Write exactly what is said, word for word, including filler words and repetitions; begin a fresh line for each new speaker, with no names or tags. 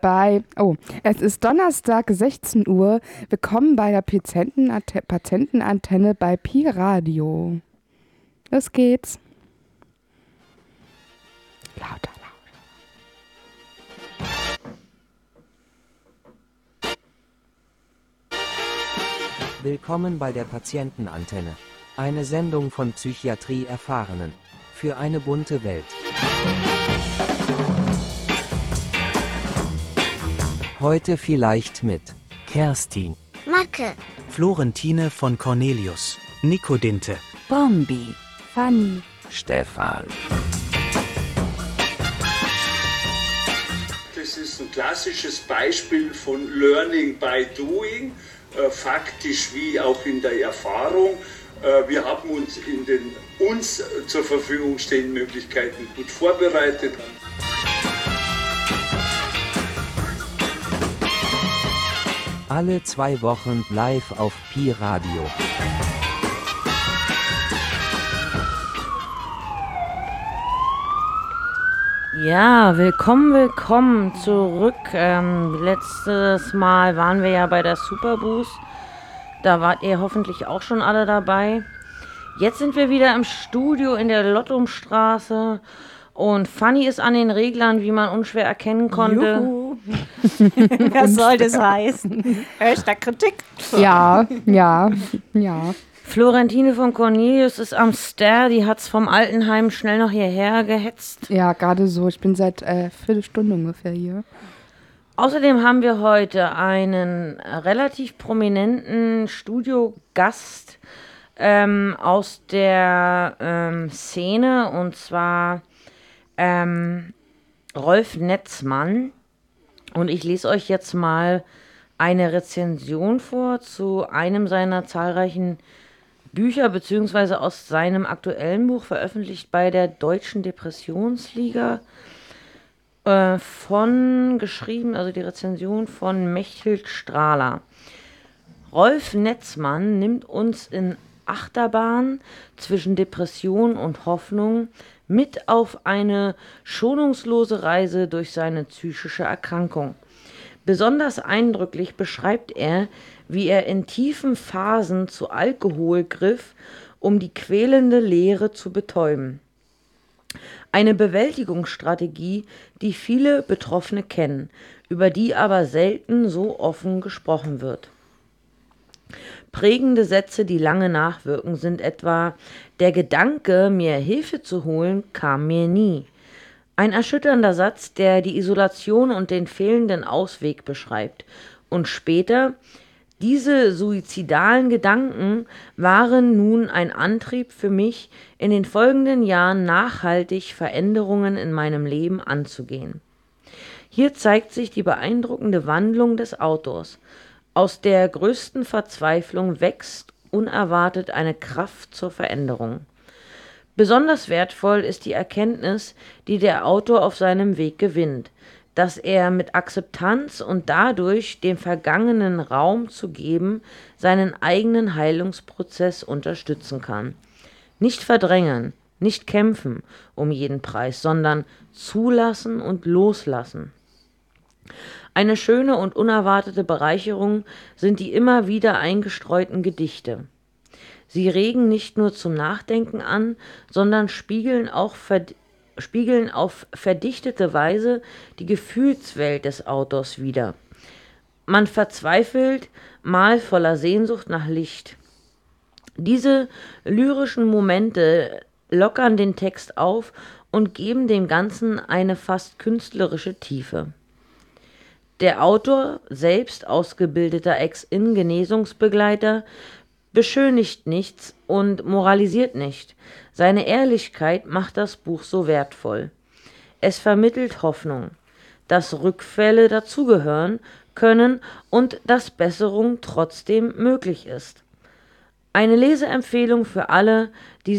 bei, oh, es ist Donnerstag, sechzehn Uhr. Willkommen bei der Patientenante- Patientenantenne bei Pi Radio. Los geht's. Lauter,
Willkommen bei der Patientenantenne. Eine Sendung von Psychiatrie-Erfahrenen. Für eine bunte Welt. Heute vielleicht mit
Kerstin,
Macke,
Florentine von Cornelius, Nico Dinte,
Bombi,
Fanny,
Stefan.
Das ist ein klassisches Beispiel von Learning by Doing, äh, faktisch wie auch in der Erfahrung. Äh, wir haben uns in den uns zur Verfügung stehenden Möglichkeiten gut vorbereitet.
alle zwei Wochen live auf Pi Radio.
Ja, willkommen, willkommen zurück. Ähm, letztes Mal waren wir ja bei der Superboost. Da wart ihr hoffentlich auch schon alle dabei. Jetzt sind wir wieder im Studio in der Lottumstraße und Fanny ist an den Reglern, wie man unschwer erkennen konnte.
Juhu. Was soll das heißen? Hashtag Kritik.
Ja, ja, ja.
Florentine von Cornelius ist am Star, die hat's vom Altenheim schnell noch hierher gehetzt.
Ja, gerade so. Ich bin seit äh, Viertelstunde ungefähr hier.
Außerdem haben wir heute einen relativ prominenten Studiogast ähm, aus der ähm, Szene, und zwar ähm, Rolf Netzmann. Und ich lese euch jetzt mal eine Rezension vor zu einem seiner zahlreichen Bücher, beziehungsweise aus seinem aktuellen Buch, veröffentlicht bei der Deutschen Depressionsliga, äh, von, geschrieben, also die Rezension von Mechthild Strahler. Rolf Netzmann nimmt uns in Achterbahn zwischen Depression und Hoffnung mit auf eine schonungslose Reise durch seine psychische Erkrankung. Besonders eindrücklich beschreibt er, wie er in tiefen Phasen zu Alkohol griff, um die quälende Leere zu betäuben. Eine Bewältigungsstrategie, die viele Betroffene kennen, über die aber selten so offen gesprochen wird. Prägende Sätze, die lange nachwirken, sind etwa: Der Gedanke, mir Hilfe zu holen, kam mir nie. Ein erschütternder Satz, der die Isolation und den fehlenden Ausweg beschreibt. Und später: Diese suizidalen Gedanken waren nun ein Antrieb für mich, in den folgenden Jahren nachhaltig Veränderungen in meinem Leben anzugehen. Hier zeigt sich die beeindruckende Wandlung des Autors. Aus der größten Verzweiflung wächst unerwartet eine Kraft zur Veränderung. Besonders wertvoll ist die Erkenntnis, die der Autor auf seinem Weg gewinnt, dass er mit Akzeptanz und dadurch dem Vergangenen Raum zu geben, seinen eigenen Heilungsprozess unterstützen kann. Nicht verdrängen, nicht kämpfen um jeden Preis, sondern zulassen und loslassen. Eine schöne und unerwartete Bereicherung sind die immer wieder eingestreuten Gedichte. Sie regen nicht nur zum Nachdenken an, sondern spiegeln auch verd- spiegeln auf verdichtete Weise die Gefühlswelt des Autors wider. Man verzweifelt, mal voller Sehnsucht nach Licht. Diese lyrischen Momente lockern den Text auf und geben dem Ganzen eine fast künstlerische Tiefe. Der Autor, selbst ausgebildeter Ex-In-Genesungsbegleiter, beschönigt nichts und moralisiert nicht. Seine Ehrlichkeit macht das Buch so wertvoll. Es vermittelt Hoffnung, dass Rückfälle dazugehören können und dass Besserung trotzdem möglich ist. Eine Leseempfehlung für alle, die